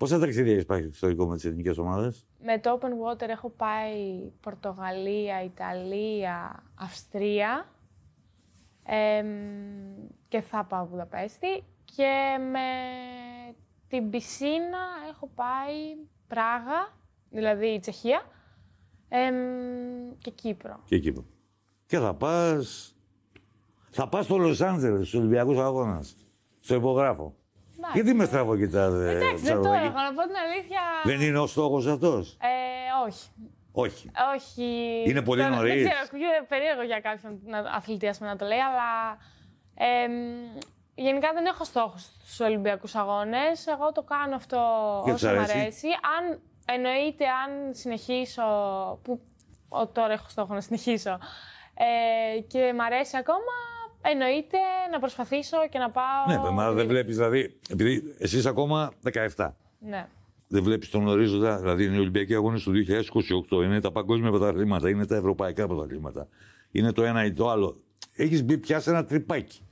Πόσα ταξίδια έχεις πάει στο εξωτερικό με τις εθνικές ομάδες? Με το Open Water έχω πάει Πορτογαλία, Ιταλία, Αυστρία και θα πάω Βουδαπέστη. Και με την πισίνα έχω πάει Πράγα, δηλαδή Τσεχία, και Κύπρο. Και Κύπρο. Και θα πας στο Λος Άντζελες, στους Ολυμπιακούς Αγώνες, στο υπογράφο. Γιατί με στραβοκοιτάτε? Εντάξει, δεν το έχω, να πω την αλήθεια. Δεν είναι ο στόχος αυτός? Όχι. Όχι. Όχι. Είναι πολύ νωρίς. Δεν ξέρω, ακούγεται περίεργο για κάποιον αθλητή να το λέει, αλλά γενικά δεν έχω στόχο στους Ολυμπιακούς Αγώνες. Εγώ το κάνω αυτό όσο μου αρέσει. Εννοείται αν συνεχίσω, που τώρα έχω στόχο να συνεχίσω, και μ' αρέσει ακόμα, εννοείται να προσπαθήσω και να πάω. Ναι, μα δεν βλέπεις, δηλαδή, επειδή εσύ είσαι ακόμα 17. Ναι. Δεν βλέπεις τον ορίζοντα, δηλαδή είναι οι Ολυμπιακοί Αγώνες του 2028, είναι τα παγκόσμια πρωταθλήματα, είναι τα ευρωπαϊκά πρωταθλήματα, είναι το ένα ή το άλλο. Έχεις μπει πια σε ένα τρυπάκι.